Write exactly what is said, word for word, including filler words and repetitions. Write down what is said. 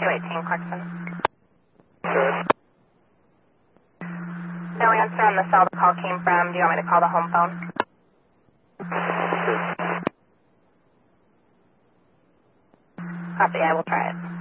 two eighteen, Clarkson. Good. No answer on the cell the call came from. Do you want me to call the home phone? Copy, I will try it.